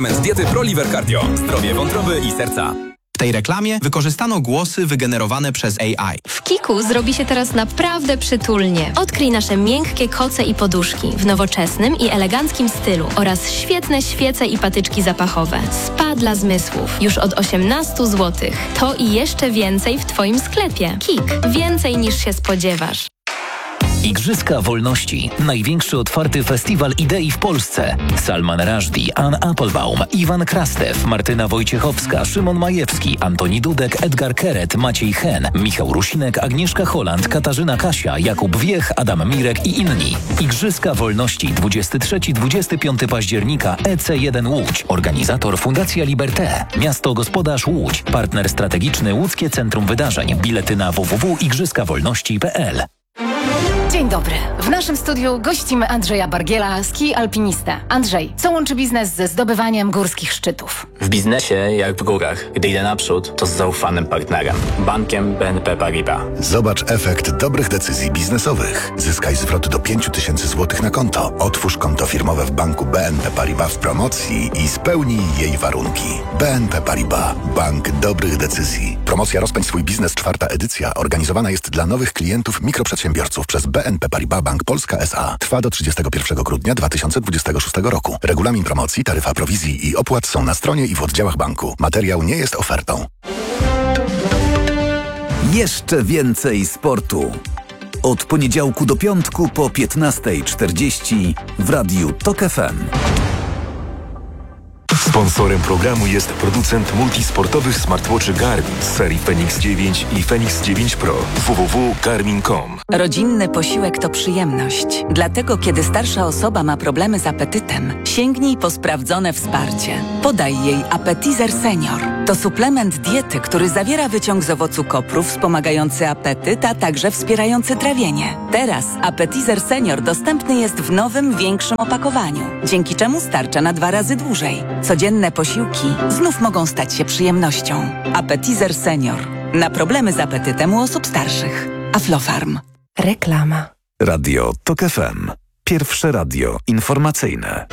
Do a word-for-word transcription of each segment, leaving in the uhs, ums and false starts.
Diety ProLiver Cardio. Zdrowie wątroby i serca. W tej reklamie wykorzystano głosy wygenerowane przez A I. W Kiku zrobi się teraz naprawdę przytulnie. Odkryj nasze miękkie koce i poduszki w nowoczesnym i eleganckim stylu oraz świetne świece i patyczki zapachowe. Spa dla zmysłów już od osiemnaście złotych. To i jeszcze więcej w Twoim sklepie. Kik. Więcej niż się spodziewasz. Igrzyska Wolności. Największy otwarty festiwal idei w Polsce. Salman Rushdie, Ann Applebaum, Iwan Krastew, Martyna Wojciechowska, Szymon Majewski, Antoni Dudek, Edgar Keret, Maciej Hen, Michał Rusinek, Agnieszka Holland, Katarzyna Kasia, Jakub Wiech, Adam Mirek i inni. Igrzyska Wolności dwudziestego trzeciego do dwudziestego piątego października E C jeden Łódź. Organizator Fundacja Liberté. Miasto Gospodarz Łódź. Partner strategiczny Łódzkie Centrum Wydarzeń. Bilety na w w w kropka igrzyska wolności kropka p l. Dzień dobry. W naszym studiu gościmy Andrzeja Bargiela, ski alpinistę. Andrzej, co łączy biznes ze zdobywaniem górskich szczytów? W biznesie, jak w górach, gdy idę naprzód, to z zaufanym partnerem. Bankiem B N P Paribas. Zobacz efekt dobrych decyzji biznesowych. Zyskaj zwrot do pięć tysięcy złotych na konto. Otwórz konto firmowe w banku B N P Paribas w promocji i spełnij jej warunki. B N P Paribas. Bank dobrych decyzji. Promocja Rozpędź swój biznes, czwarta edycja, organizowana jest dla nowych klientów mikroprzedsiębiorców przez B N P Paribas Bank Polska S A. Trwa do trzydziestego pierwszego grudnia dwa tysiące dwudziestego szóstego roku. Regulamin promocji, taryfa prowizji i opłat są na stronie i w oddziałach banku. Materiał nie jest ofertą. Jeszcze więcej sportu. Od poniedziałku do piątku po piętnasta czterdzieści w Radiu Tok F M. Sponsorem programu jest producent multisportowych smartwatchy Garmin z serii Fenix dziewięć i Fenix dziewięć Pro. w w w kropka garmin kropka com. Rodzinny posiłek to przyjemność. Dlatego, kiedy starsza osoba ma problemy z apetytem, sięgnij po sprawdzone wsparcie. Podaj jej Appetizer Senior. To suplement diety, który zawiera wyciąg z owocu kopru wspomagający apetyt, a także wspierający trawienie. Teraz Appetizer Senior dostępny jest w nowym, większym opakowaniu, dzięki czemu starcza na dwa razy dłużej. Codzienne posiłki znów mogą stać się przyjemnością. Appetizer Senior. Na problemy z apetytem u osób starszych. Aflofarm. Reklama. Radio Tok F M. Pierwsze radio informacyjne.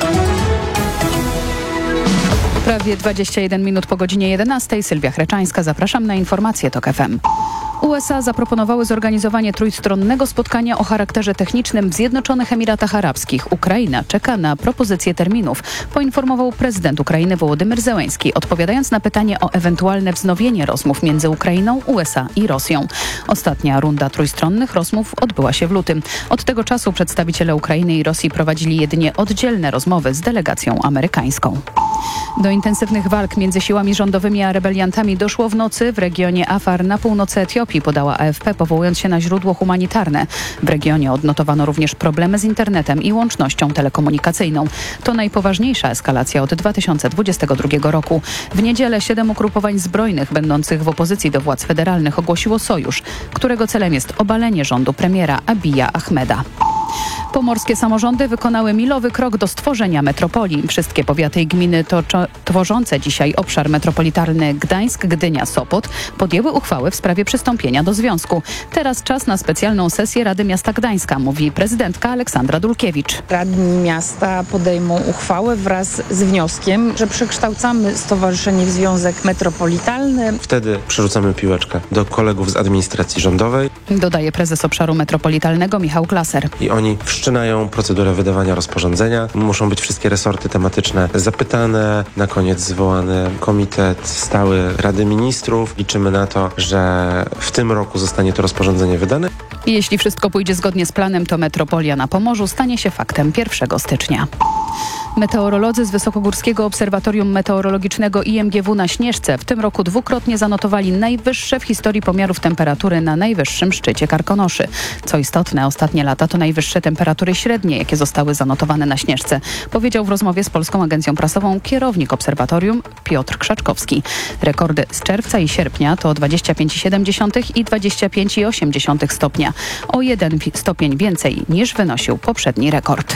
Prawie dwadzieścia jeden minut po godzinie jedenastej. Sylwia Chreczańska. Zapraszam na informacje Tok F M. U S A zaproponowały zorganizowanie trójstronnego spotkania o charakterze technicznym w Zjednoczonych Emiratach Arabskich. Ukraina czeka na propozycję terminów, poinformował prezydent Ukrainy Wołodymyr Zełenski, odpowiadając na pytanie o ewentualne wznowienie rozmów między Ukrainą, U S A i Rosją. Ostatnia runda trójstronnych rozmów odbyła się w lutym. Od tego czasu przedstawiciele Ukrainy i Rosji prowadzili jedynie oddzielne rozmowy z delegacją amerykańską. Do intensywnych walk między siłami rządowymi a rebeliantami doszło w nocy w regionie Afar na północy Etiopii, podała A F P, powołując się na źródło humanitarne. W regionie odnotowano również problemy z internetem i łącznością telekomunikacyjną. To najpoważniejsza eskalacja od dwa tysiące dwudziestego drugiego roku. W niedzielę siedem ugrupowań zbrojnych będących w opozycji do władz federalnych ogłosiło sojusz, którego celem jest obalenie rządu premiera Abija Ahmeda. Pomorskie samorządy wykonały milowy krok do stworzenia metropolii. Wszystkie powiaty i gminy toczo- tworzące dzisiaj obszar metropolitarny Gdańsk, Gdynia, Sopot podjęły uchwały w sprawie przystąpienia do związku. Teraz czas na specjalną sesję Rady Miasta Gdańska, mówi prezydentka Aleksandra Dulkiewicz. Radni miasta podejmą uchwałę wraz z wnioskiem, że przekształcamy stowarzyszenie w związek metropolitalny. Wtedy przerzucamy piłeczkę do kolegów z administracji rządowej. Dodaje prezes obszaru metropolitalnego Michał Klaser. I oni wszczynają procedurę wydawania rozporządzenia. Muszą być wszystkie resorty tematyczne zapytane. Na koniec zwołany komitet stały Rady Ministrów. Liczymy na to, że w tym roku zostanie to rozporządzenie wydane. I jeśli wszystko pójdzie zgodnie z planem, to metropolia na Pomorzu stanie się faktem pierwszego stycznia. Meteorolodzy z Wysokogórskiego Obserwatorium Meteorologicznego I M G W na Śnieżce w tym roku dwukrotnie zanotowali najwyższe w historii pomiarów temperatury na najwyższym szczycie Karkonoszy. Co istotne, ostatnie lata to najwyższe temperatury średnie, jakie zostały zanotowane na Śnieżce, powiedział w rozmowie z Polską Agencją Prasową kierownik obserwatorium Piotr Krzaczkowski. Rekordy z czerwca i sierpnia to dwadzieścia pięć przecinek siedem i dwadzieścia pięć przecinek osiem stopnia. O jeden stopień więcej niż wynosił poprzedni rekord.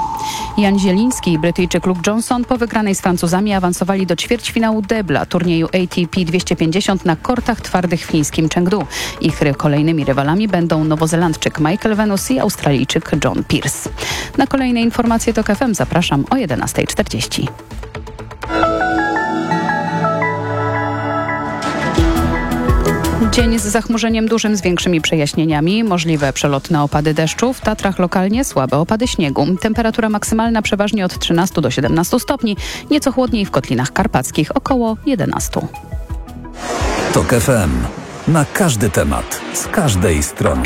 Jan Zieliński i Brytyjczyk Luke Johnson po wygranej z Francuzami awansowali do ćwierćfinału debla turnieju A T P dwieście pięćdziesiąt na kortach twardych w chińskim Chengdu. Ich kolejnymi rywalami będą Nowozelandczyk Michael Venus i Australijczyk John Pearce. Na kolejne informacje Tok F M zapraszam o jedenasta czterdzieści. Dzień z zachmurzeniem dużym z większymi przejaśnieniami. Możliwe przelotne opady deszczu. W Tatrach lokalnie słabe opady śniegu. Temperatura maksymalna przeważnie od trzynastu do siedemnastu stopni. Nieco chłodniej w Kotlinach Karpackich, około jedenastu. TOK F M. Na każdy temat. Z każdej strony.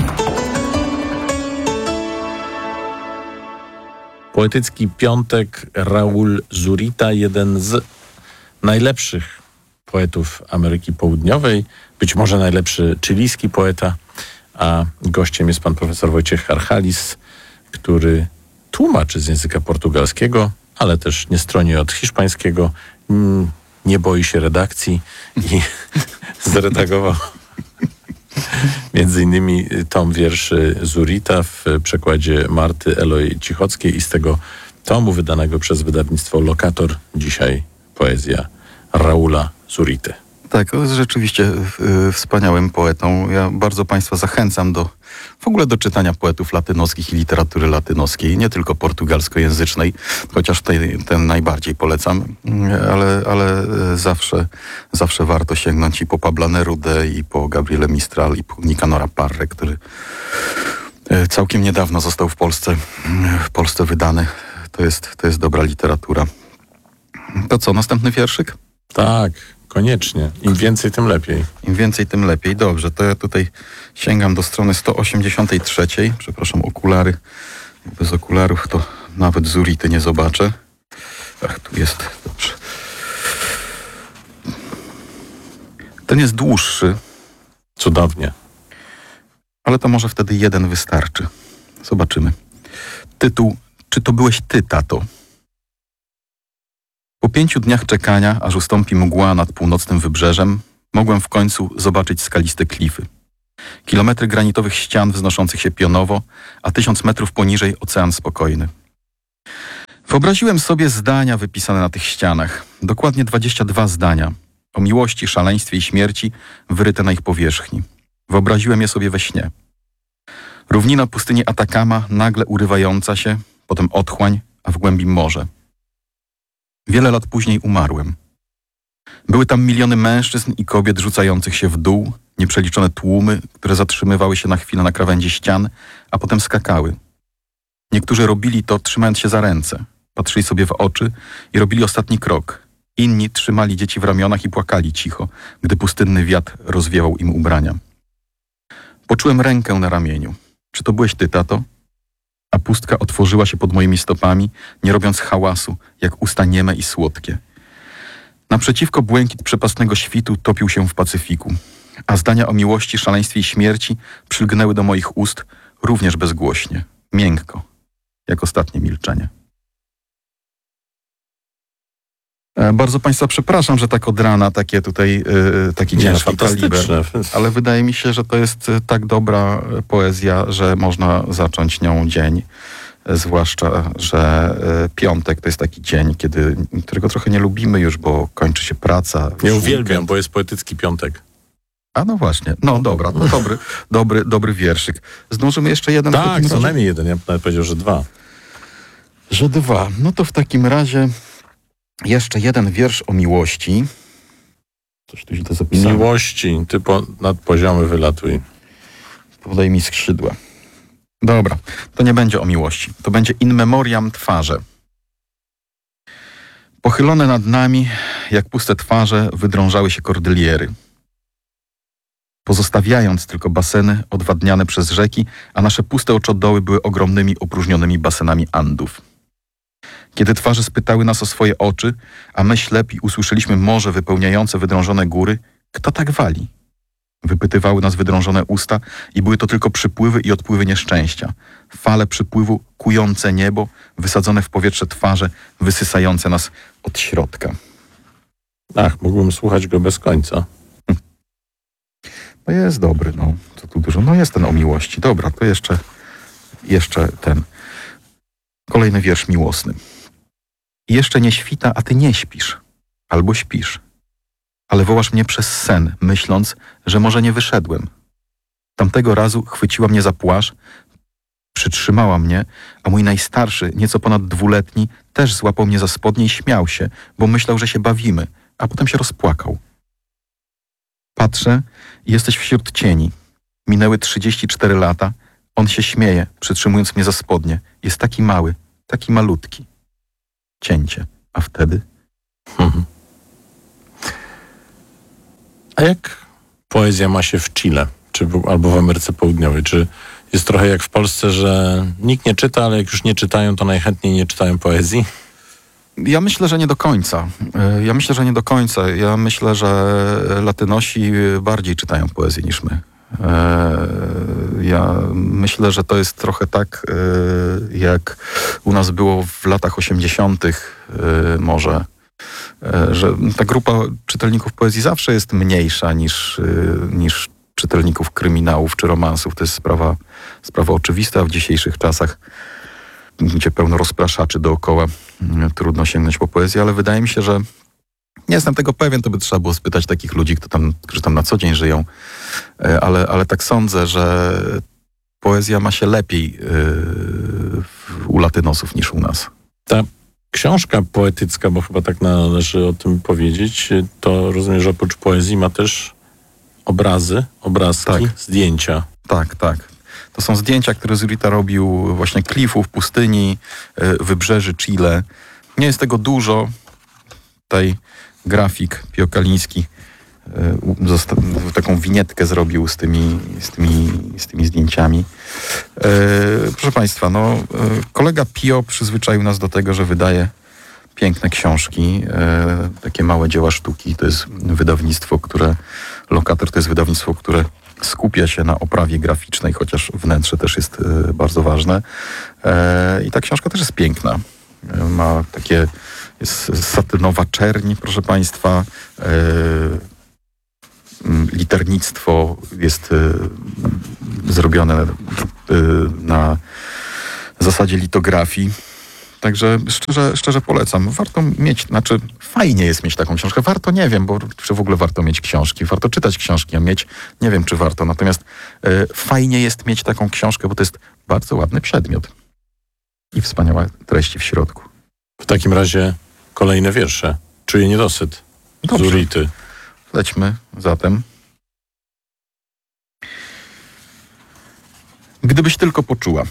Poetycki piątek. Raúl Zurita, jeden z najlepszych poetów Ameryki Południowej, być może najlepszy chilijski poeta, a gościem jest pan profesor Wojciech Harchalis, który tłumaczy z języka portugalskiego, ale też nie stroni od hiszpańskiego, nie boi się redakcji i zredagował między innymi tom wierszy Zurita w przekładzie Marty Eloy Cichockiej i z tego tomu wydanego przez wydawnictwo Lokator dzisiaj poezja Raula Zurity. Tak, on jest rzeczywiście y, wspaniałym poetą. Ja bardzo Państwa zachęcam do w ogóle do czytania poetów latynoskich i literatury latynoskiej, nie tylko portugalskojęzycznej, chociaż tej, ten najbardziej polecam, ale, ale zawsze, zawsze warto sięgnąć i po Pabla Nerudę, i po Gabriele Mistral, i po Nicanora Parrę, który całkiem niedawno został w Polsce, w Polsce wydany. To jest, to jest dobra literatura. To co, następny wierszyk? Tak, koniecznie. Im więcej, tym lepiej. Im więcej, tym lepiej. Dobrze, to ja tutaj sięgam do strony sto osiemdziesiąt trzy. Przepraszam, okulary. Bez okularów to nawet Zurity nie zobaczę. Ach, tu jest. Dobrze. Ten jest dłuższy. Cudownie. Ale to może wtedy jeden wystarczy. Zobaczymy. Tytuł: Czy to byłeś ty, tato? Po pięciu dniach czekania, aż ustąpi mgła nad północnym wybrzeżem, mogłem w końcu zobaczyć skaliste klify. Kilometry granitowych ścian wznoszących się pionowo, a tysiąc metrów poniżej ocean spokojny. Wyobraziłem sobie zdania wypisane na tych ścianach. Dokładnie dwadzieścia dwa zdania. O miłości, szaleństwie i śmierci wyryte na ich powierzchni. Wyobraziłem je sobie we śnie. Równina pustyni Atakama, nagle urywająca się, potem otchłań, a w głębi morze. Wiele lat później umarłem. Były tam miliony mężczyzn i kobiet rzucających się w dół, nieprzeliczone tłumy, które zatrzymywały się na chwilę na krawędzi ścian, a potem skakały. Niektórzy robili to, trzymając się za ręce. Patrzyli sobie w oczy i robili ostatni krok. Inni trzymali dzieci w ramionach i płakali cicho, gdy pustynny wiatr rozwiewał im ubrania. Poczułem rękę na ramieniu. Czy to byłeś ty, tato? A pustka otworzyła się pod moimi stopami, nie robiąc hałasu, jak usta nieme i słodkie. Naprzeciwko błękit przepastnego świtu topił się w Pacyfiku, a zdania o miłości, szaleństwie i śmierci przylgnęły do moich ust również bezgłośnie, miękko, jak ostatnie milczenie. E, bardzo Państwa przepraszam, że tak od rana takie tutaj, e, taki Nie, ciężki kaliber, ale wydaje mi się, że to jest tak dobra poezja, że można zacząć nią dzień. Zwłaszcza, że e, piątek to jest taki dzień, kiedy, którego trochę nie lubimy już, bo kończy się praca. Nie uwielbiam, bo jest poetycki piątek. A no właśnie, no dobra, to dobry, dobry, dobry wierszyk. Zdążymy jeszcze jeden? Tak, co najmniej jeden, ja nawet powiedział, że dwa. Że dwa. No to w takim razie jeszcze jeden wiersz o miłości. Coś tu źle zapisałem. Miłości, ty po, nad poziomy wylatuj. Podaj mi skrzydła. Dobra, to nie będzie o miłości. To będzie in memoriam twarze. Pochylone nad nami, jak puste twarze, wydrążały się kordyliery, pozostawiając tylko baseny odwadniane przez rzeki, a nasze puste oczodoły były ogromnymi, opróżnionymi basenami Andów. Kiedy twarze spytały nas o swoje oczy, a my ślepi usłyszeliśmy morze wypełniające wydrążone góry, kto tak wali? Wypytywały nas wydrążone usta i były to tylko przypływy i odpływy nieszczęścia. Fale przypływu, kujące niebo, wysadzone w powietrze twarze, wysysające nas od środka. Ach, mógłbym słuchać go bez końca. No jest dobry, no. Co tu dużo? No jest ten o miłości. Dobra, to jeszcze, jeszcze ten. Kolejny wiersz miłosny. Jeszcze nie świta, a ty nie śpisz. Albo śpisz. Ale wołasz mnie przez sen, myśląc, że może nie wyszedłem. Tamtego razu chwyciła mnie za płaszcz, przytrzymała mnie, a mój najstarszy, nieco ponad dwuletni, też złapał mnie za spodnie i śmiał się, bo myślał, że się bawimy, a potem się rozpłakał. Patrzę i jesteś wśród cieni. Minęły trzydzieści cztery lata. On się śmieje, przytrzymując mnie za spodnie. Jest taki mały, taki malutki. Cięcie. A wtedy? Mhm. A jak poezja ma się w Chile, czy w, albo w Ameryce Południowej? Czy jest trochę jak w Polsce, że nikt nie czyta, ale jak już nie czytają, to najchętniej nie czytają poezji? Ja myślę, że nie do końca. Ja myślę, że nie do końca. Ja myślę, że Latynosi bardziej czytają poezję niż my. Ja myślę, że to jest trochę tak, jak u nas było w latach osiemdziesiątych może, że ta grupa czytelników poezji zawsze jest mniejsza niż, niż czytelników kryminałów czy romansów. To jest sprawa, sprawa oczywista w dzisiejszych czasach, gdzie pełno rozpraszaczy dookoła. Trudno sięgnąć po poezję, ale wydaje mi się, że nie jestem tego pewien, to by trzeba było spytać takich ludzi, kto tam, którzy tam na co dzień żyją. Ale, ale tak sądzę, że poezja ma się lepiej yy, u Latynosów niż u nas. Ta książka poetycka, bo chyba tak należy o tym powiedzieć, to rozumiem, że oprócz poezji ma też obrazy, obrazki, tak. zdjęcia. Tak, tak. To są zdjęcia, które Zurita robił właśnie klifów, pustyni, wybrzeży Chile. Nie jest tego dużo. Tutaj grafik Pio Kaliński taką winietkę zrobił z tymi, z tymi, z tymi zdjęciami. Proszę Państwa, no, kolega Pio przyzwyczaił nas do tego, że wydaje piękne książki, takie małe dzieła sztuki. To jest wydawnictwo, które, Lokator to jest wydawnictwo, które skupia się na oprawie graficznej, chociaż wnętrze też jest bardzo ważne. I ta książka też jest piękna. Ma takie, jest satynowa czerń, proszę Państwa. Liternictwo jest zrobione na zasadzie litografii. Także szczerze, szczerze polecam. Warto mieć, znaczy fajnie jest mieć taką książkę. Warto, nie wiem, bo czy w ogóle warto mieć książki. Warto czytać książki, a mieć, nie wiem, czy warto. Natomiast y, fajnie jest mieć taką książkę, bo to jest bardzo ładny przedmiot. I wspaniałe treści w środku. W takim razie kolejne wiersze. Czuję niedosyt. Dobrze. Zurity. Lećmy zatem. Gdybyś tylko poczuła.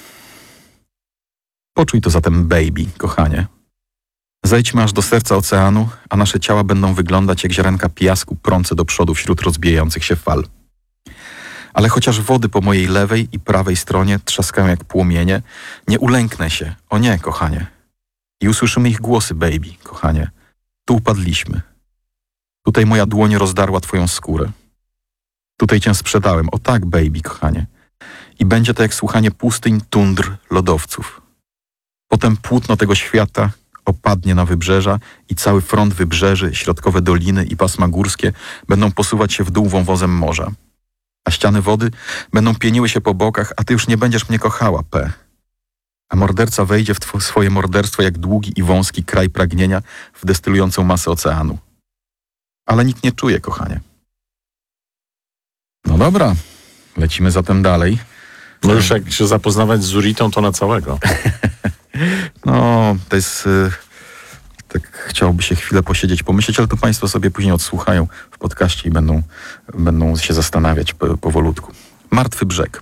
Poczuj to zatem, baby, kochanie. Zejdźmy aż do serca oceanu, a nasze ciała będą wyglądać jak ziarenka piasku prące do przodu wśród rozbijających się fal. Ale chociaż wody po mojej lewej i prawej stronie trzaskają jak płomienie, nie ulęknę się, o nie, kochanie. I usłyszymy ich głosy, baby, kochanie. Tu upadliśmy. Tutaj moja dłoń rozdarła twoją skórę. Tutaj cię sprzedałem, o tak, baby, kochanie. I będzie to jak słuchanie pustyń, tundr, lodowców. Potem płótno tego świata opadnie na wybrzeża i cały front wybrzeży, środkowe doliny i pasma górskie będą posuwać się w dół wąwozem morza. A ściany wody będą pieniły się po bokach, a ty już nie będziesz mnie kochała, P. A morderca wejdzie w tw- swoje morderstwo jak długi i wąski kraj pragnienia w destylującą masę oceanu. Ale nikt nie czuje, kochanie. No dobra, lecimy zatem dalej. No już jak się zapoznawać z Zuritą, to na całego. No, to jest... Y, tak chciałoby się chwilę posiedzieć, pomyśleć, ale to Państwo sobie później odsłuchają w podcaście i będą, będą się zastanawiać po, powolutku. Martwy brzeg.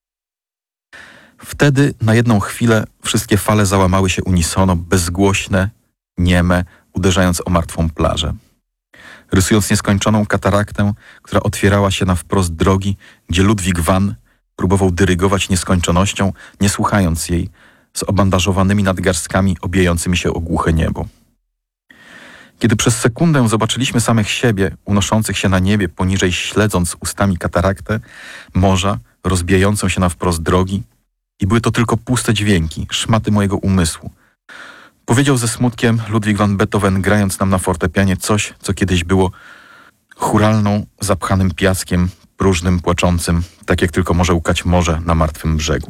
Wtedy na jedną chwilę wszystkie fale załamały się unisono, bezgłośne, nieme, uderzając o martwą plażę. Rysując nieskończoną kataraktę, która otwierała się na wprost drogi, gdzie Ludwig van próbował dyrygować nieskończonością, nie słuchając jej, z obandażowanymi nadgarstkami obijającymi się o głuche niebo. Kiedy przez sekundę zobaczyliśmy samych siebie, unoszących się na niebie poniżej, śledząc ustami kataraktę, morza, rozbijającą się na wprost drogi, i były to tylko puste dźwięki, szmaty mojego umysłu. Powiedział ze smutkiem Ludwig van Beethoven, grając nam na fortepianie coś, co kiedyś było chóralną, zapchanym piaskiem, próżnym, płaczącym, tak jak tylko może łkać morze na martwym brzegu.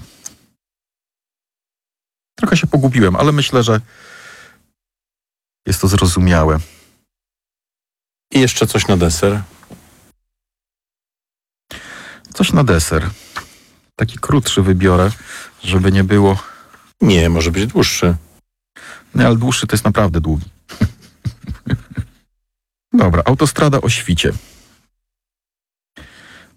Trochę się pogubiłem, ale myślę, że jest to zrozumiałe. I jeszcze coś na deser? Coś na deser. Taki krótszy wybiorę, żeby nie było... Nie, może być dłuższy. Nie, ale dłuższy to jest naprawdę długi. Dobra, autostrada o świcie.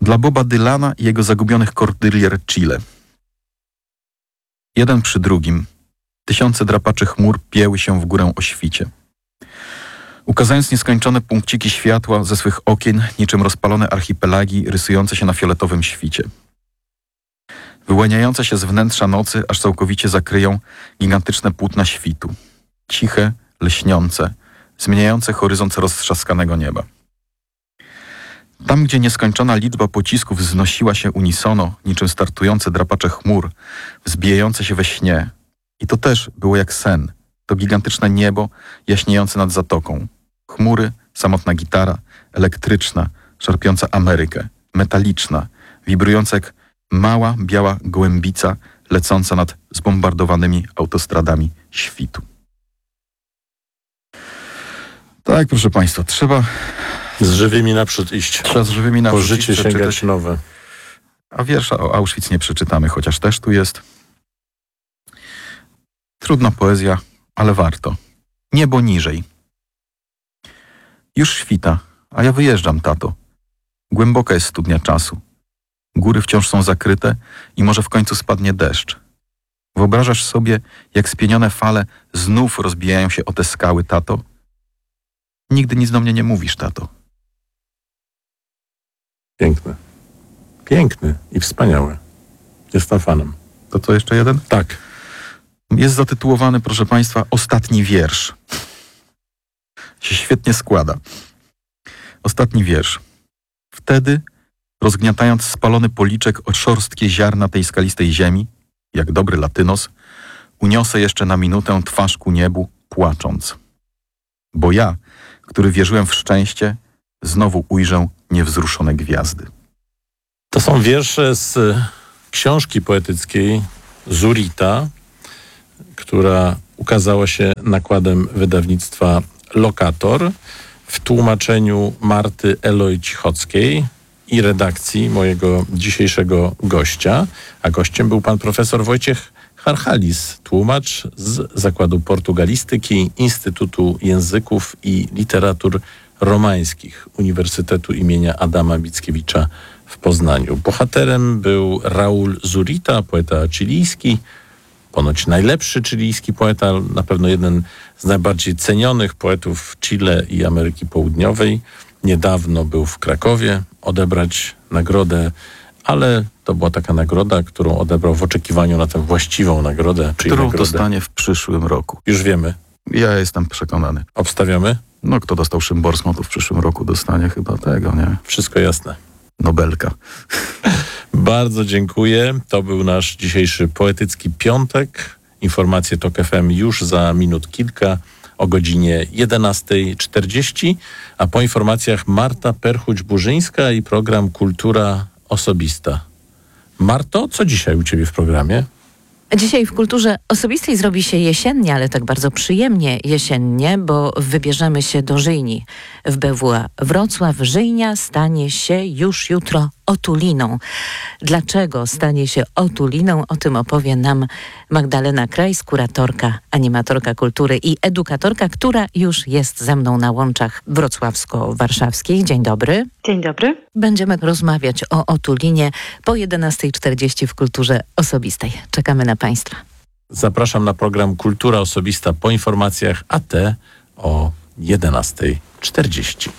Dla Boba Dylana i jego zagubionych Cordillera Chile. Jeden przy drugim tysiące drapaczy chmur pieły się w górę o świcie. Ukazując nieskończone punkciki światła ze swych okien, niczym rozpalone archipelagi rysujące się na fioletowym świcie. Wyłaniające się z wnętrza nocy, aż całkowicie zakryją gigantyczne płótna świtu. Ciche, lśniące, zmieniające horyzont roztrzaskanego nieba. Tam, gdzie nieskończona liczba pocisków wznosiła się unisono, niczym startujące drapacze chmur, wzbijające się we śnie. I to też było jak sen. To gigantyczne niebo jaśniejące nad zatoką. Chmury, samotna gitara, elektryczna, szarpiąca Amerykę, metaliczna, wibrująca jak mała, biała gołębica lecąca nad zbombardowanymi autostradami świtu. Tak, proszę Państwa, trzeba... Z żywymi naprzód iść. Trzeba z żywymi naprzód iść. Po życie iść, sięgać nowe. A wiersza o Auschwitz nie przeczytamy, chociaż też tu jest. Trudna poezja, ale warto. Niebo niżej. Już świta, a ja wyjeżdżam, tato. Głęboka jest studnia czasu. Góry wciąż są zakryte i może w końcu spadnie deszcz. Wyobrażasz sobie, jak spienione fale znów rozbijają się o te skały, tato? Nigdy nic do mnie nie mówisz, tato. Piękny. Piękny i wspaniały. Jestem fanem. To co, jeszcze jeden? Tak. Jest zatytułowany, proszę Państwa, Ostatni wiersz. Się świetnie składa. Ostatni wiersz. Wtedy, rozgniatając spalony policzek o szorstkie ziarna tej skalistej ziemi, jak dobry latynos, uniosę jeszcze na minutę twarz ku niebu, płacząc. Bo ja, który wierzyłem w szczęście, znowu ujrzę niewzruszone gwiazdy. To są wiersze z książki poetyckiej Zurita, która ukazała się nakładem wydawnictwa Lokator w tłumaczeniu Marty Eloj-Cichockiej i redakcji mojego dzisiejszego gościa, a gościem był pan profesor Wojciech Harchalis, tłumacz z Zakładu Portugalistyki Instytutu Języków i Literatur Romańskich Uniwersytetu imienia Adama Mickiewicza w Poznaniu. Bohaterem był Raúl Zurita, poeta chilijski, ponoć najlepszy chilijski poeta, na pewno jeden z najbardziej cenionych poetów Chile i Ameryki Południowej. Niedawno był w Krakowie odebrać nagrodę, ale to była taka nagroda, którą odebrał w oczekiwaniu na tę właściwą nagrodę. Czyli Którą nagrodę dostanie w przyszłym roku. Już wiemy. Ja jestem przekonany. Obstawiamy? No, kto dostał Szymborską, to w przyszłym roku dostanie chyba tego, nie? Wszystko jasne. Nobelka. Bardzo dziękuję. To był nasz dzisiejszy poetycki piątek. Informacje TOK F M już za minut kilka o godzinie jedenasta czterdzieści, a po informacjach Marta Perchuć-Burzyńska i program Kultura Osobista. Marto, co dzisiaj u ciebie w programie? Dzisiaj w kulturze osobistej zrobi się jesiennie, ale tak bardzo przyjemnie jesiennie, bo wybierzemy się do Żyjni. W B W A Wrocław Żyjnia stanie się już jutro otuliną. Dlaczego stanie się otuliną? O tym opowie nam Magdalena Krajs, kuratorka, animatorka kultury i edukatorka, która już jest ze mną na łączach wrocławsko-warszawskich. Dzień dobry. Dzień dobry. Będziemy rozmawiać o otulinie po jedenasta czterdzieści w kulturze osobistej. Czekamy na Państwa. Zapraszam na program Kultura Osobista po informacjach, a te o jedenasta czterdzieści.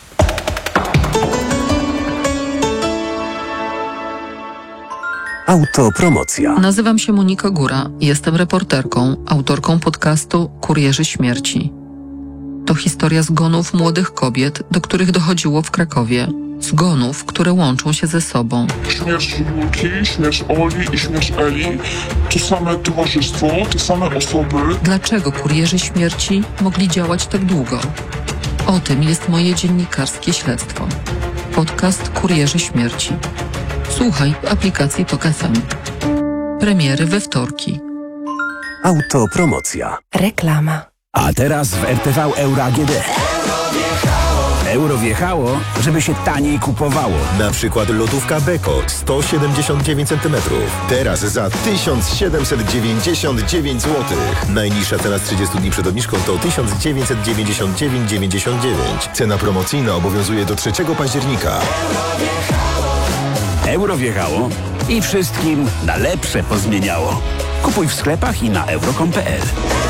Autopromocja. Nazywam się Monika Góra. Jestem reporterką, autorką podcastu Kurierzy Śmierci. To historia zgonów młodych kobiet, do których dochodziło w Krakowie. Zgonów, które łączą się ze sobą. Śmierć Julki, śmierć Oli i śmierć Eli to same towarzystwo, te same osoby. Dlaczego kurierzy śmierci mogli działać tak długo? O tym jest moje dziennikarskie śledztwo. Podcast Kurierzy Śmierci. Słuchaj w aplikacji TOK F M. Premiery we wtorki. Autopromocja. Reklama. A teraz w R T V Euro A G D. Euro wjechało, żeby się taniej kupowało. Na przykład lodówka Beko sto siedemdziesiąt dziewięć centymetrów. Teraz za tysiąc siedemset dziewięćdziesiąt dziewięć złotych. Najniższa cena z trzydziestu dni przed obniżką to tysiąc dziewięćset dziewięćdziesiąt dziewięć dziewięćdziesiąt dziewięć. Cena promocyjna obowiązuje do trzeciego października. Euro wjechało i wszystkim na lepsze pozmieniało. Kupuj w sklepach i na euro kropka com kropka p l.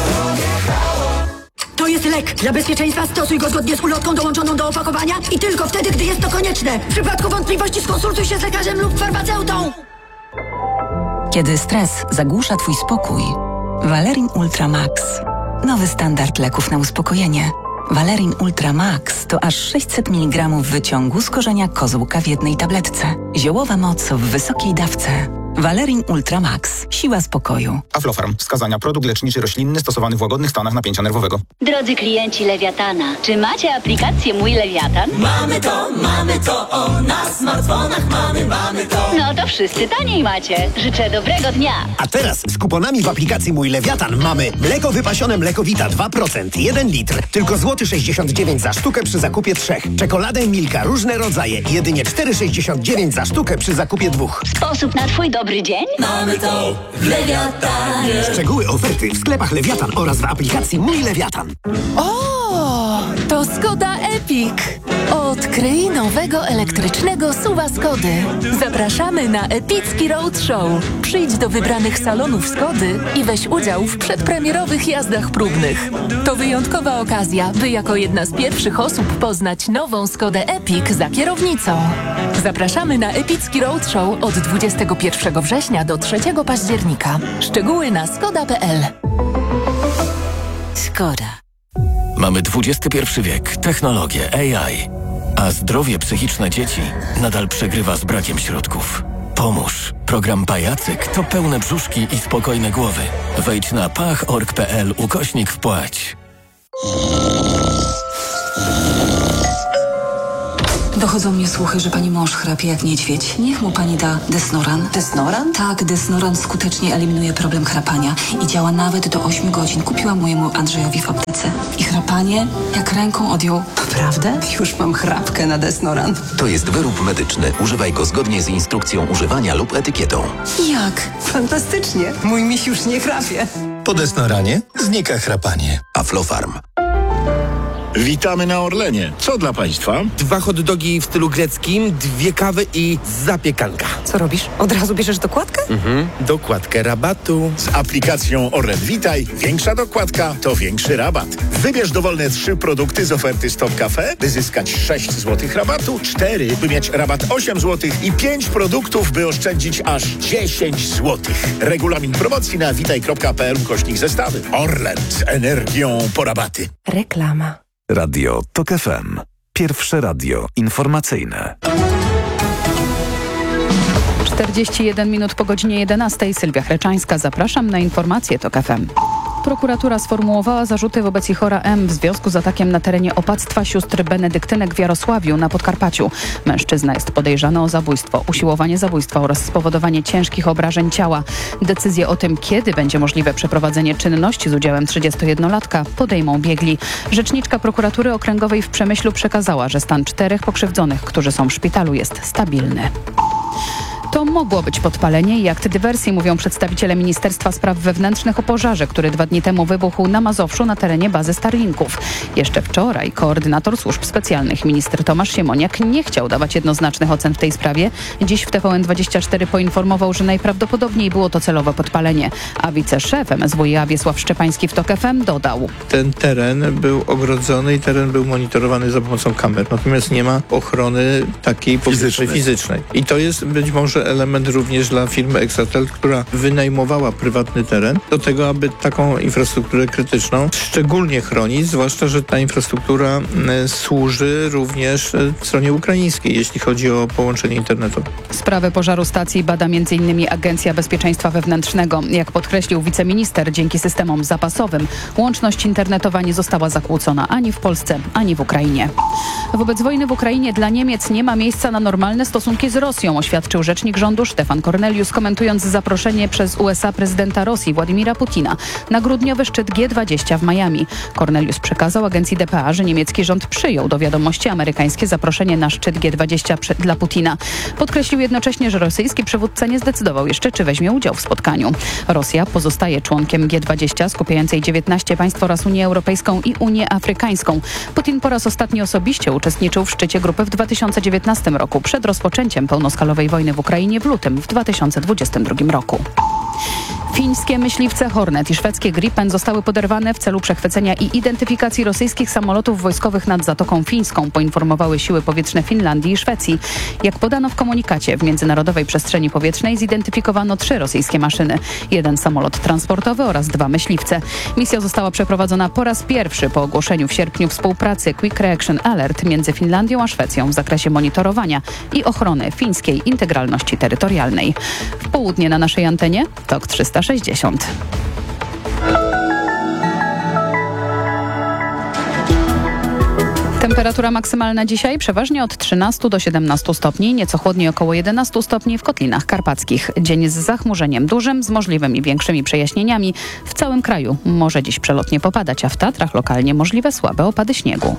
To jest lek. Dla bezpieczeństwa stosuj go zgodnie z ulotką dołączoną do opakowania i tylko wtedy, gdy jest to konieczne. W przypadku wątpliwości skonsultuj się z lekarzem lub farmaceutą. Kiedy stres zagłusza twój spokój, Valerin Ultra Max. Nowy standard leków na uspokojenie. Valerin Ultra Max to aż sześćset miligramów wyciągu z korzenia kozłka w jednej tabletce. Ziołowa moc w wysokiej dawce. Valerin Ultra Max. Siła spokoju. Aflofarm. Wskazania. Produkt leczniczy roślinny stosowany w łagodnych stanach napięcia nerwowego. Drodzy klienci Lewiatana, czy macie aplikację Mój Lewiatan? Mamy to, mamy to, o, na smartfonach mamy, mamy to. No to wszyscy taniej macie. Życzę dobrego dnia. A teraz z kuponami w aplikacji Mój Lewiatan mamy mleko wypasione Mlekowita dwa procent, jeden litr, tylko złoty sześćdziesiąt dziewięć za sztukę przy zakupie trzech. Czekoladę Milka, różne rodzaje, jedynie cztery sześćdziesiąt dziewięć za sztukę przy zakupie dwóch. Sposób na twój dobry dzień? Mamy to w Lewiatanie. Szczegóły oferty w sklepach Lewiatan oraz w aplikacji Mój Lewiatan. O, to Skoda Epic. Odkryj nowego elektrycznego suwa Skody. Zapraszamy na epicki roadshow. Przyjdź do wybranych salonów Skody i weź udział w przedpremierowych jazdach próbnych. To wyjątkowa okazja, by jako jedna z pierwszych osób poznać nową Skodę Epic za kierownicą. Zapraszamy na epicki roadshow od dwudziestego pierwszego września do trzeciego października. Szczegóły na skoda kropka p l. Skoda. Mamy dwudziesty pierwszy wiek, technologię, A I, a zdrowie psychiczne dzieci nadal przegrywa z brakiem środków. Pomóż. Program Pajacyk to pełne brzuszki i spokojne głowy. Wejdź na pach kropka org kropka p l ukośnik wpłać. Dochodzą mnie słuchy, że pani mąż chrapie jak niedźwiedź. Niech mu pani da Desnoran. Desnoran? Tak, Desnoran skutecznie eliminuje problem chrapania i działa nawet do ośmiu godzin. Kupiłam mojemu Andrzejowi w aptece. I chrapanie jak ręką odjął. Naprawdę? Już mam chrapkę na Desnoran. To jest wyrób medyczny. Używaj go zgodnie z instrukcją używania lub etykietą. Jak? Fantastycznie. Mój miś już nie chrapie. Po Desnoranie znika chrapanie. Aflofarm. Witamy na Orlenie. Co dla Państwa? Dwa hot dogi w stylu greckim, dwie kawy i zapiekanka. Co robisz? Od razu bierzesz dokładkę? Mhm. Dokładkę rabatu. Z aplikacją Orlen Witaj większa dokładka to większy rabat. Wybierz dowolne trzy produkty z oferty Stop Cafe, by zyskać sześć złotych rabatu, cztery, by mieć rabat osiem złotych i pięć produktów, by oszczędzić aż dziesięć złotych. Regulamin promocji na witaj kropka p l ukośnik zestawy. Orlen z energią po rabaty. Reklama. Radio TOK F M. Pierwsze radio informacyjne. czterdzieści jeden minut po godzinie jedenastej. Sylwia Chreczańska. Zapraszam na informacje TOK F M. Prokuratura sformułowała zarzuty wobec Ichora M. w związku z atakiem na terenie opactwa sióstr benedyktynek w Jarosławiu na Podkarpaciu. Mężczyzna jest podejrzany o zabójstwo, usiłowanie zabójstwa oraz spowodowanie ciężkich obrażeń ciała. Decyzję o tym, kiedy będzie możliwe przeprowadzenie czynności z udziałem trzydziestojednolatka, podejmą biegli. Rzeczniczka prokuratury okręgowej w Przemyślu przekazała, że stan czterech pokrzywdzonych, którzy są w szpitalu, jest stabilny. To mogło być podpalenie i akt dywersji, mówią przedstawiciele Ministerstwa Spraw Wewnętrznych o pożarze, który dwa dni temu wybuchł na Mazowszu na terenie bazy Starlinków. Jeszcze wczoraj koordynator służb specjalnych, minister Tomasz Siemoniak, nie chciał dawać jednoznacznych ocen w tej sprawie. Dziś w T V N dwadzieścia cztery poinformował, że najprawdopodobniej było to celowe podpalenie, a wiceszef M S W iA Wiesław Szczepański w TOK F M dodał. Ten teren był ogrodzony i teren był monitorowany za pomocą kamer, natomiast nie ma ochrony takiej fizycznej. fizycznej. I to jest być może element również dla firmy Exatel, która wynajmowała prywatny teren do tego, aby taką infrastrukturę krytyczną szczególnie chronić, zwłaszcza, że ta infrastruktura e, służy również e, stronie ukraińskiej, jeśli chodzi o połączenie internetowe. Sprawę pożaru stacji bada między innymi Agencja Bezpieczeństwa Wewnętrznego. Jak podkreślił wiceminister, dzięki systemom zapasowym łączność internetowa nie została zakłócona ani w Polsce, ani w Ukrainie. Wobec wojny w Ukrainie dla Niemiec nie ma miejsca na normalne stosunki z Rosją, oświadczył rzecznik rządu Stefan Kornelius, komentując zaproszenie przez U S A prezydenta Rosji Władimira Putina na grudniowy szczyt G dwadzieścia w Miami. Kornelius przekazał agencji D P A, że niemiecki rząd przyjął do wiadomości amerykańskie zaproszenie na szczyt G dwadzieścia dla Putina. Podkreślił jednocześnie, że rosyjski przywódca nie zdecydował jeszcze, czy weźmie udział w spotkaniu. Rosja pozostaje członkiem G dwadzieścia, skupiającej dziewiętnaście państw oraz Unię Europejską i Unię Afrykańską. Putin po raz ostatni osobiście uczestniczył w szczycie grupy w dwa tysiące dziewiętnastym roku przed rozpoczęciem pełnoskalowej wojny w Ukrainie w lutym w dwa tysiące dwudziestym drugim roku. Fińskie myśliwce Hornet i szwedzkie Gripen zostały poderwane w celu przechwycenia i identyfikacji rosyjskich samolotów wojskowych nad Zatoką Fińską, poinformowały siły powietrzne Finlandii i Szwecji. Jak podano w komunikacie, w międzynarodowej przestrzeni powietrznej zidentyfikowano trzy rosyjskie maszyny, jeden samolot transportowy oraz dwa myśliwce. Misja została przeprowadzona po raz pierwszy po ogłoszeniu w sierpniu współpracy Quick Reaction Alert między Finlandią a Szwecją w zakresie monitorowania i ochrony fińskiej integralności terytorialnej. W południe na naszej antenie TOK trzysta sześćdziesiąt. Temperatura maksymalna dzisiaj przeważnie od trzynastu do siedemnastu stopni, nieco chłodniej około jedenastu stopni w Kotlinach Karpackich. Dzień z zachmurzeniem dużym, z możliwymi większymi przejaśnieniami. W całym kraju może dziś przelotnie popadać, a w Tatrach lokalnie możliwe słabe opady śniegu.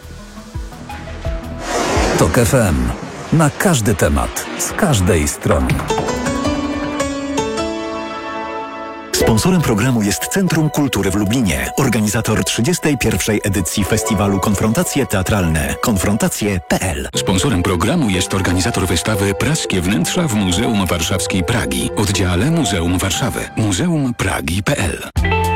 TOK F M. Na każdy temat, z każdej strony. Sponsorem programu jest Centrum Kultury w Lublinie, organizator trzydziestej pierwszej edycji festiwalu Konfrontacje Teatralne. konfrontacje kropka p l. Sponsorem programu jest organizator wystawy Praskie Wnętrza w Muzeum Warszawskiej Pragi, oddziale Muzeum Warszawy, muzeum pragi kropka p l.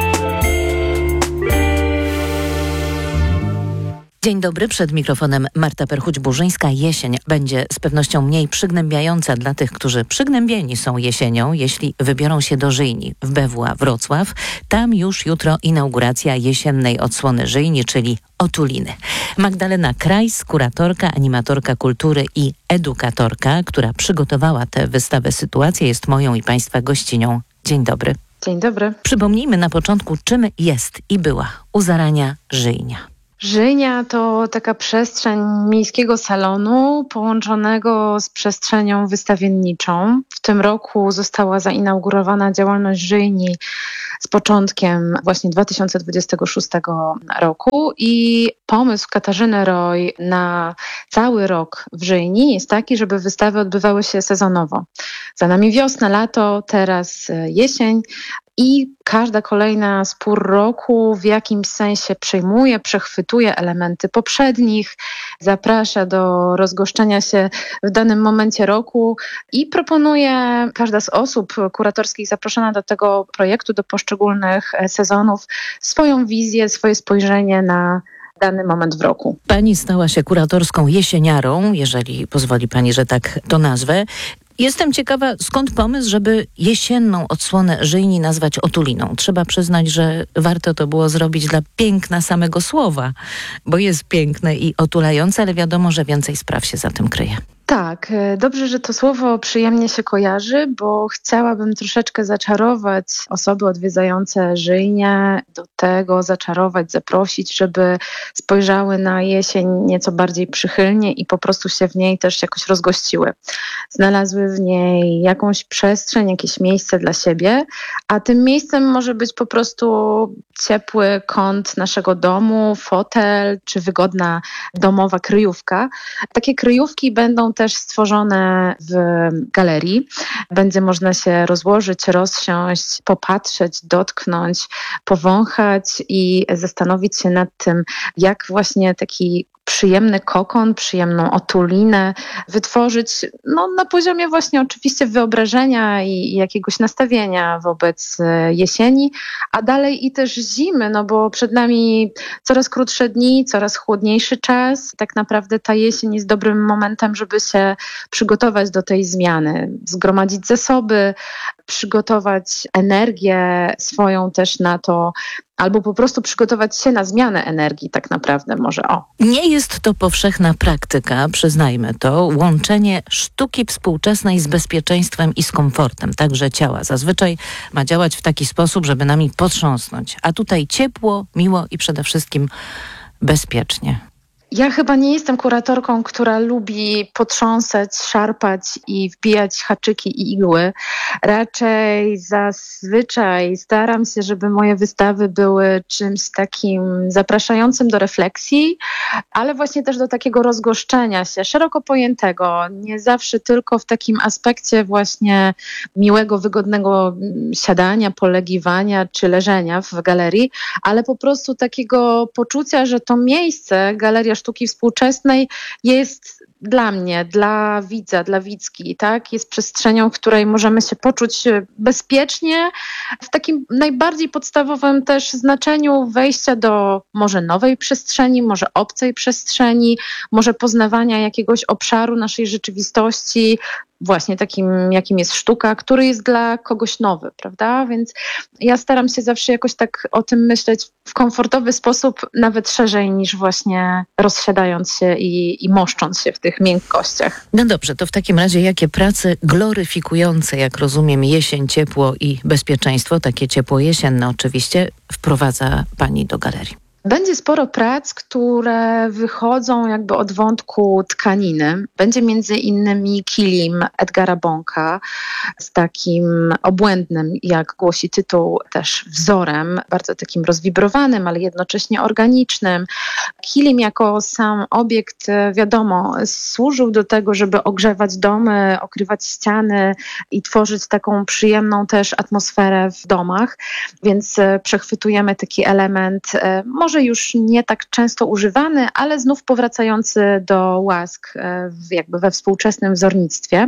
Dzień dobry, przed mikrofonem Marta Perchuć-Burzyńska. Jesień będzie z pewnością mniej przygnębiająca dla tych, którzy przygnębieni są jesienią, jeśli wybiorą się do Żyjni w B W A Wrocław. Tam już jutro inauguracja jesiennej odsłony Żyjni, czyli Otuliny. Magdalena Krajs, kuratorka, animatorka kultury i edukatorka, która przygotowała tę wystawę Sytuacje, jest moją i Państwa gościnią. Dzień dobry. Dzień dobry. Przypomnijmy na początku, czym jest i była u zarania Żyjnia. Żyjnia to taka przestrzeń miejskiego salonu połączonego z przestrzenią wystawienniczą. W tym roku została zainaugurowana działalność Żyjni z początkiem właśnie dwa tysiące dwudziestego szóstego roku i pomysł Katarzyny Roy na cały rok w Żyjni jest taki, żeby wystawy odbywały się sezonowo. Za nami wiosna, lato, teraz jesień. I każda kolejna z pór roku w jakimś sensie przejmuje, przechwytuje elementy poprzednich, zaprasza do rozgoszczenia się w danym momencie roku i proponuje każda z osób kuratorskich zaproszona do tego projektu, do poszczególnych sezonów, swoją wizję, swoje spojrzenie na dany moment w roku. Pani stała się kuratorską jesieniarą, jeżeli pozwoli Pani, że tak to nazwę. Jestem ciekawa, skąd pomysł, żeby jesienną odsłonę Żyjni nazwać Otuliną. Trzeba przyznać, że warto to było zrobić dla piękna samego słowa, bo jest piękne i otulające, ale wiadomo, że więcej spraw się za tym kryje. Tak, dobrze, że to słowo przyjemnie się kojarzy, bo chciałabym troszeczkę zaczarować osoby odwiedzające Żyjnię, do tego zaczarować, zaprosić, żeby spojrzały na jesień nieco bardziej przychylnie i po prostu się w niej też jakoś rozgościły. Znalazły w niej jakąś przestrzeń, jakieś miejsce dla siebie, a tym miejscem może być po prostu ciepły kąt naszego domu, fotel czy wygodna domowa kryjówka. Takie kryjówki będą też stworzone w galerii. Będzie można się rozłożyć, rozsiąść, popatrzeć, dotknąć, powąchać i zastanowić się nad tym, jak właśnie taki przyjemny kokon, przyjemną otulinę wytworzyć no, na poziomie właśnie oczywiście wyobrażenia i jakiegoś nastawienia wobec jesieni, a dalej i też zimy, no bo przed nami coraz krótsze dni, coraz chłodniejszy czas. Tak naprawdę ta jesień jest dobrym momentem, żeby się przygotować do tej zmiany, zgromadzić zasoby, przygotować energię swoją też na to, albo po prostu przygotować się na zmianę energii tak naprawdę może o. Nie jest to powszechna praktyka, przyznajmy to, łączenie sztuki współczesnej z bezpieczeństwem i z komfortem, także ciała. Zazwyczaj ma działać w taki sposób, żeby nami potrząsnąć, a tutaj ciepło, miło i przede wszystkim bezpiecznie. Ja chyba nie jestem kuratorką, która lubi potrząsać, szarpać i wbijać haczyki i igły. Raczej zazwyczaj staram się, żeby moje wystawy były czymś takim zapraszającym do refleksji, ale właśnie też do takiego rozgoszczenia się, szeroko pojętego. Nie zawsze tylko w takim aspekcie właśnie miłego, wygodnego siadania, polegiwania czy leżenia w galerii, ale po prostu takiego poczucia, że to miejsce, galeria terapia sztuki współczesnej jest dla mnie, dla widza, dla widzki, tak, jest przestrzenią, w której możemy się poczuć bezpiecznie, w takim najbardziej podstawowym też znaczeniu wejścia do może nowej przestrzeni, może obcej przestrzeni, może poznawania jakiegoś obszaru naszej rzeczywistości, właśnie takim, jakim jest sztuka, który jest dla kogoś nowy, prawda? Więc ja staram się zawsze jakoś tak o tym myśleć w komfortowy sposób, nawet szerzej niż właśnie rozsiadając się i, i moszcząc się w tych miękkościach. No dobrze, to w takim razie jakie prace gloryfikujące, jak rozumiem, jesień, ciepło i bezpieczeństwo, takie ciepło jesienne oczywiście, wprowadza Pani do galerii? Będzie sporo prac, które wychodzą jakby od wątku tkaniny. Będzie między innymi kilim Edgara Bonka z takim obłędnym, jak głosi tytuł, też wzorem, bardzo takim rozwibrowanym, ale jednocześnie organicznym. Kilim jako sam obiekt, wiadomo, służył do tego, żeby ogrzewać domy, okrywać ściany i tworzyć taką przyjemną też atmosferę w domach, więc przechwytujemy taki element, może już nie tak często używany, ale znów powracający do łask jakby we współczesnym wzornictwie.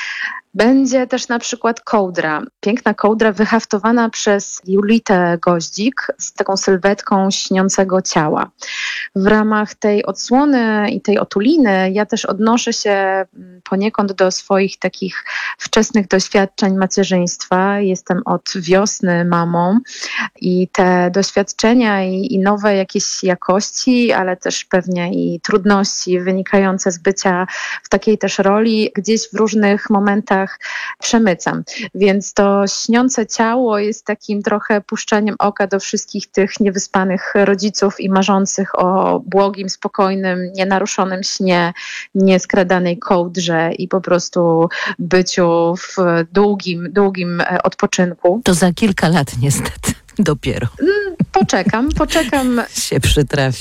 Będzie też na przykład kołdra. Piękna kołdra wyhaftowana przez Julitę Goździk z taką sylwetką śniącego ciała. W ramach tej odsłony i tej otuliny ja też odnoszę się poniekąd do swoich takich wczesnych doświadczeń macierzyństwa. Jestem od wiosny mamą i te doświadczenia i, i nowe jakieś jakości, ale też pewnie i trudności wynikające z bycia w takiej też roli gdzieś w różnych momentach przemycam. Więc to śniące ciało jest takim trochę puszczeniem oka do wszystkich tych niewyspanych rodziców i marzących o błogim, spokojnym, nienaruszonym śnie, nieskradanej kołdrze i po prostu byciu w długim, długim odpoczynku. To za kilka lat niestety. Dopiero. Poczekam, poczekam. się przytrafi.